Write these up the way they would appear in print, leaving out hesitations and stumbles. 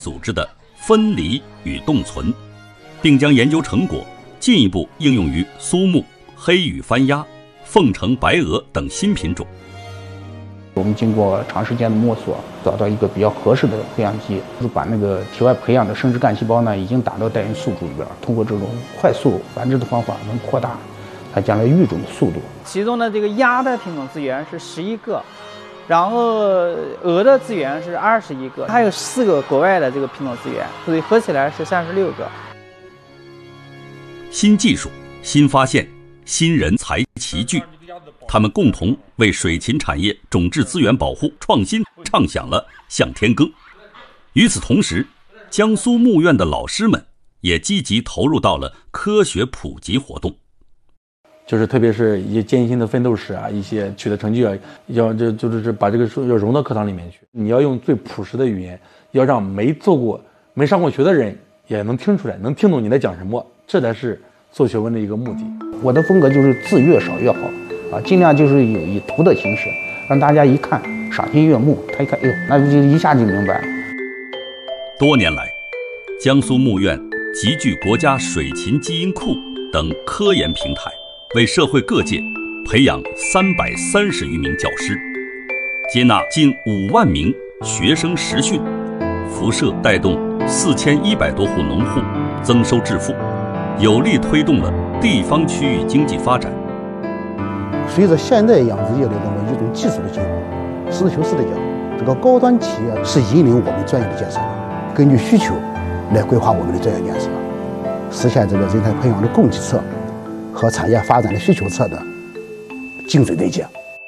组织的分离与冻存，并将研究成果进一步应用于苏木、黑羽番鸭、凤城白鹅等新品种。 我们经过长时间的摸索，找到一个比较合适的培养基，就是把那个体外培养的生殖干细胞呢，已经打到带源宿主里边，通过这种快速繁殖的方法，能扩大它将来育种的速度。 其中的这个鸭的品种资源是11个，然后鹅的资源是21个，还有4个国外的这个品种资源，所以合起来是36个。 新技术、新发现、新人才齐聚，他们共同为水禽产业种质资源保护创新唱响了向天歌。与此同时，江苏牧院的老师们也积极投入到了科学普及活动。 就是特别是一些艰辛的奋斗史啊，一些取得成绩啊，就是把这个要融到课堂里面去。你要用最朴实的语言，要让没上过学的人也能听出来，能听懂你在讲什么，这才是做学问的一个目的。 我的风格就是字越少越好啊，尽量就是有以图的形式，让大家一看赏心悦目。他一看，哎呦，那就一下就明白了。 多年来，江苏牧院集聚国家水禽基因库等科研平台，为社会各界培养330余名教师，接纳近5万名学生实训，辐射带动4100多户农户增收致富，有力推动了地方区域经济发展。 随着现代养殖业的一种技术的进步，实事求是的讲，这个高端企业是引领我们专业的建设的，根据需求来规划我们的专业建设，实现这个人才培养的供给侧和产业发展的需求侧的精准对接。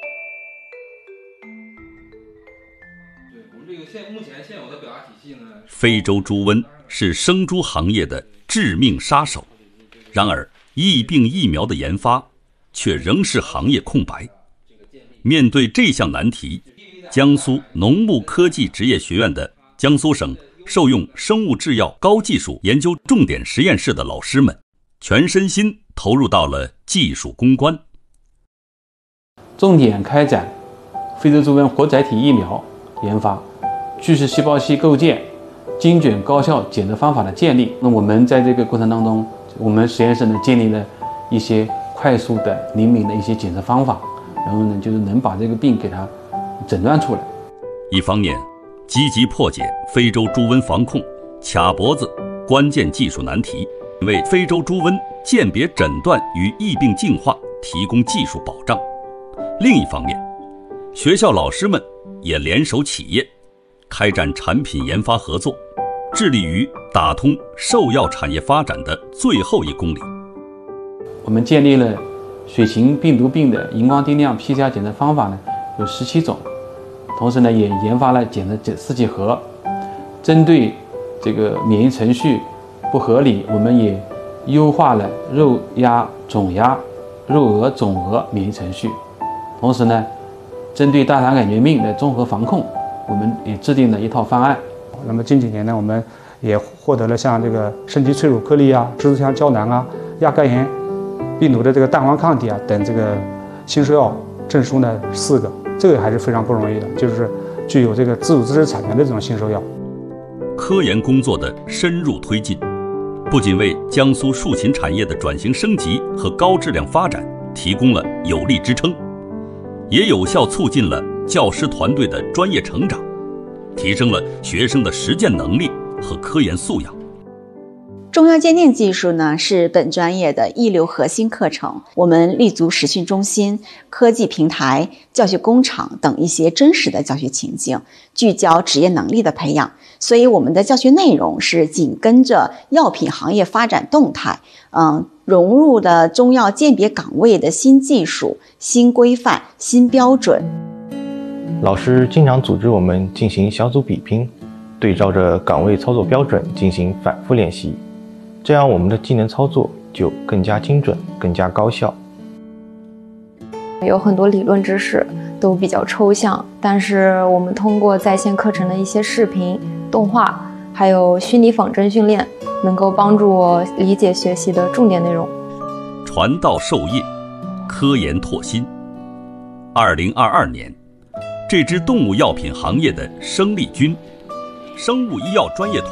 非洲猪瘟是生猪行业的致命杀手，然而疫病疫苗的研发却仍是行业空白。面对这项难题，江苏农牧科技职业学院的江苏省受用生物制药高技术研究重点实验室的老师们，全身心投入到了技术攻关， 重点开展非洲猪瘟活载体疫苗研发、巨噬细胞系构建、精准高效检测方法的建立。那我们在这个过程当中，我们实验室呢建立了一些快速的灵敏的一些检测方法，然后呢就是能把这个病给它诊断出来。 一方面积极破解非洲猪瘟防控卡脖子关键技术难题，为非洲猪瘟鉴别诊断与疫病净化提供技术保障。另一方面，学校老师们也联手企业，开展产品研发合作，致力于打通兽药产业发展的最后1公里。 我们建立了水禽病毒病的荧光定量 PCR 检测方法呢有17种，同时呢也研发了检测试剂盒。针对这个免疫程序不合理，我们也优化了肉鸭、种鸭、肉鹅、种鹅免疫程序。同时呢，针对大肠杆菌病的综合防控，我们也制定了一套方案。 那么近几年呢，我们也获得了像这个升级催乳颗粒啊、蜘蛛腔胶囊啊、亚肝炎病毒的这个蛋黄抗体啊等这个新兽药证书呢4个，这个还是非常不容易的，就是具有这个自主知识产权的这种新兽药。 科研工作的深入推进，不仅为江苏畜禽产业的转型升级和高质量发展提供了有力支撑，也有效促进了教师团队的专业成长，提升了学生的实践能力和科研素养。 中药鉴定技术呢是本专业的一流核心课程，我们立足实训中心、科技平台、教学工厂等一些真实的教学情境，聚焦职业能力的培养。所以我们的教学内容是紧跟着药品行业发展动态，融入的中药鉴别岗位的新技术、新规范、新标准。 老师经常组织我们进行小组比拼，对照着岗位操作标准进行反复练习，这样我们的技能操作就更加精准、更加高效。 有很多理论知识都比较抽象，但是我们通过在线课程的一些视频、动画，还有虚拟仿真训练，能够帮助我理解学习的重点内容。 传道授业，科研拓新。2022年，这支动物药品行业的生力军，生物医药专业团